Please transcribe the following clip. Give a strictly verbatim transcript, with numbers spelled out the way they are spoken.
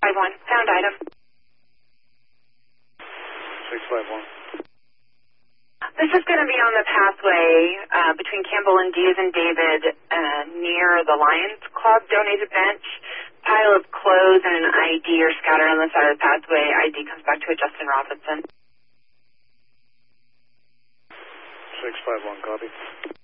five one, found item. six five one. This is going to be on the pathway uh, between Campbell and Diaz and David uh, near the Lions Club donated bench. Pile of clothes and an I D are scattered on the side of the pathway. I D comes back to a Justin Robinson. six five one, copy.